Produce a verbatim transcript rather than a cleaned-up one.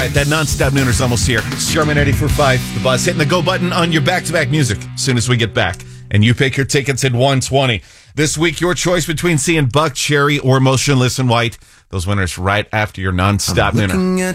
right, that non-stop nooner's almost here. Charmin eighty-four point five, the buzz, hitting the go button on your back-to-back music as soon as we get back. And you pick your tickets at one twenty. This week, your choice between seeing Buck Cherry or Motionless in White. Those winners right after your non-stop nooner.